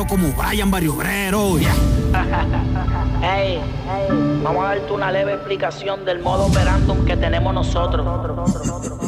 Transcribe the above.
como Brian Barrio Obrero. Yeah. Hey, vamos a darte una leve explicación del modo operandum que tenemos nosotros.